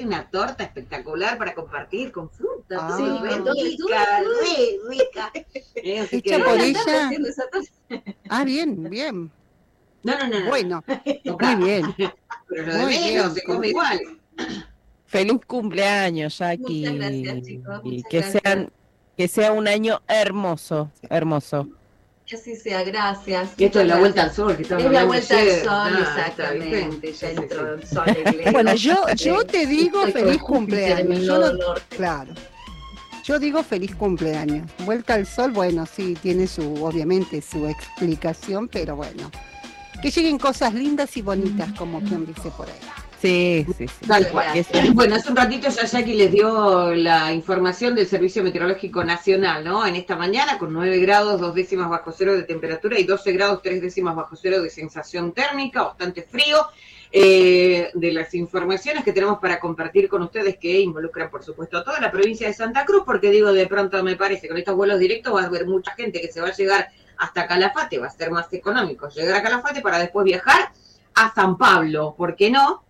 una torta espectacular para compartir con fruta, Sí, rica. Hecha por ella. Bien, bien. No. Bueno, muy bien. Pero lo de menos se come igual. Feliz cumpleaños, Jackie. Muchas gracias, chicos. Y que sea un año hermoso. Que así sea, gracias. Y esto es la vuelta al sol, que estamos Es la vuelta al sol, exactamente. Dentro del sol de iglesia. Bueno, yo te digo feliz cumpleaños. Claro. Yo digo feliz cumpleaños. Vuelta al sol, bueno, sí, tiene obviamente su explicación, pero bueno. Que lleguen cosas lindas y bonitas, como quien dice por ahí. Sí. Tal cual. Bueno, hace un ratito ya Jackie les dio la información del Servicio Meteorológico Nacional, ¿no? En esta mañana, con 9 grados, 2 décimas bajo cero de temperatura y 12 grados, 3 décimas bajo cero de sensación térmica, bastante frío. De las informaciones que tenemos para compartir con ustedes, que involucran, por supuesto, a toda la provincia de Santa Cruz, porque digo, de pronto me parece, con estos vuelos directos va a haber mucha gente que se va a llegar hasta Calafate, va a ser más económico llegar a Calafate para después viajar a San Pablo, ¿por qué no?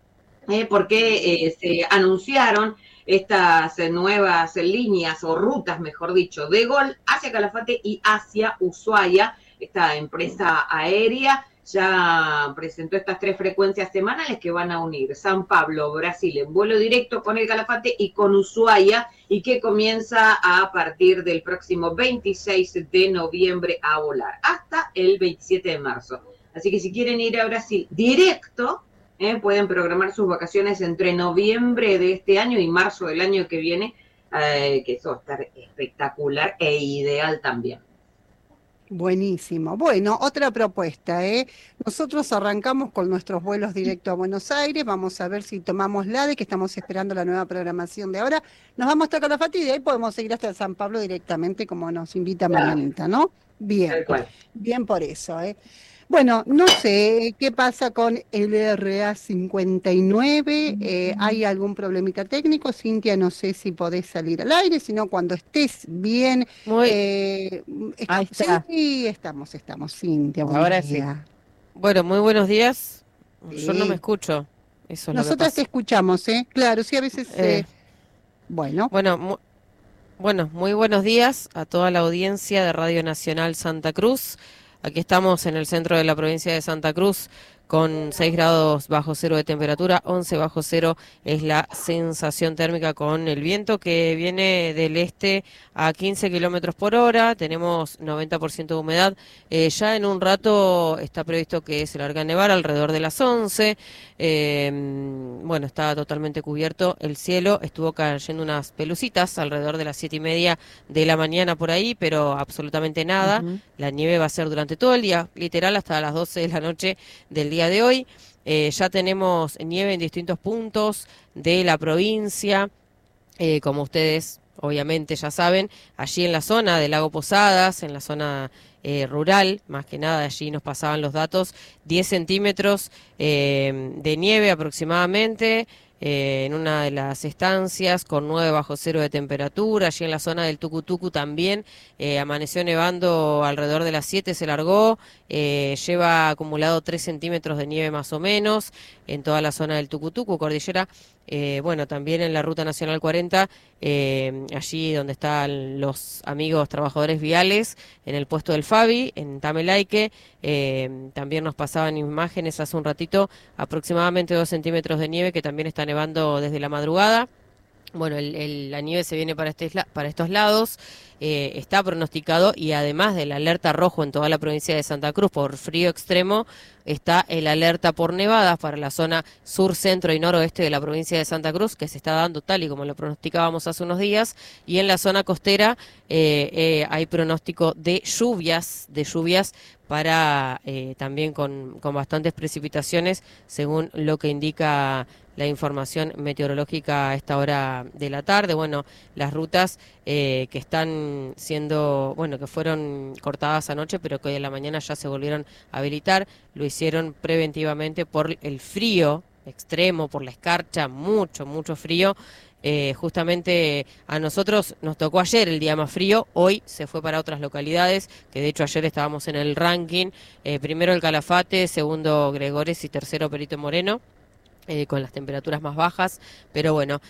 Porque se anunciaron estas nuevas líneas o rutas, mejor dicho, de Gol hacia Calafate y hacia Ushuaia. Esta empresa aérea ya presentó estas 3 frecuencias semanales que van a unir San Pablo, Brasil, en vuelo directo con el Calafate y con Ushuaia, y que comienza a partir del próximo 26 de noviembre a volar hasta el 27 de marzo. Así que si quieren ir a Brasil directo, pueden programar sus vacaciones entre noviembre de este año y marzo del año que viene, que eso va a estar espectacular e ideal también. Buenísimo. Bueno, otra propuesta, Nosotros arrancamos con nuestros vuelos directos a Buenos Aires, vamos a ver si tomamos LADE, que estamos esperando la nueva programación de ahora. Nos vamos hasta Calafate y de ahí podemos seguir hasta San Pablo directamente, como nos invita Marianita, ¿no? Bien, bien por eso, Bueno, no sé qué pasa con el RA59, ¿hay algún problemita técnico? Cintia, no sé si podés salir al aire, sino cuando estés bien. Ahí está. Sí, estamos, Cintia. Ahora sí. Bueno, muy buenos días. Sí. Yo no me escucho. Eso es Nosotras lo que pasa. te escuchamos, Claro, sí, a veces... Bueno, muy buenos días a toda la audiencia de Radio Nacional Santa Cruz. Aquí estamos en el centro de la provincia de Santa Cruz con 6 grados bajo cero de temperatura, 11 bajo cero es la sensación térmica, con el viento que viene del este a 15 kilómetros por hora, tenemos 90% de humedad. Ya en un rato está previsto que se largue a nevar alrededor de las 11. Bueno, está totalmente cubierto el cielo, estuvo cayendo unas pelucitas alrededor de las 7:30 de la mañana por ahí, pero absolutamente nada. La nieve va a ser durante todo el día, literal hasta las 12 de la noche del día de hoy. Ya tenemos nieve en distintos puntos de la provincia, como ustedes obviamente ya saben, allí en la zona del lago Posadas, en la zona rural, más que nada allí nos pasaban los datos, 10 centímetros de nieve aproximadamente, en una de las estancias con 9 bajo cero de temperatura. Allí en la zona del Tucutucu también amaneció nevando alrededor de las 7, se largó, lleva acumulado 3 centímetros de nieve más o menos en toda la zona del Tucutucu, cordillera. Bueno, también en la Ruta Nacional 40, allí donde están los amigos trabajadores viales, en el puesto del Fabi, en Tamelaique, también nos pasaban imágenes hace un ratito, aproximadamente 2 centímetros de nieve que también está nevando desde la madrugada. Bueno, la nieve se viene para estos lados, está pronosticado, y además del alerta rojo en toda la provincia de Santa Cruz por frío extremo, está el alerta por nevadas para la zona sur, centro y noroeste de la provincia de Santa Cruz, que se está dando tal y como lo pronosticábamos hace unos días, y en la zona costera hay pronóstico de lluvias para también con bastantes precipitaciones, según lo que indica la información meteorológica a esta hora de la tarde. Bueno, las rutas que están siendo, que fueron cortadas anoche, pero que hoy en la mañana ya se volvieron a habilitar, lo hicieron preventivamente por el frío extremo, por la escarcha, mucho frío. Justamente a nosotros nos tocó ayer el día más frío, hoy se fue para otras localidades, que de hecho ayer estábamos en el ranking, primero el Calafate, segundo Gregores y tercero Perito Moreno. con las temperaturas más bajas, pero bueno,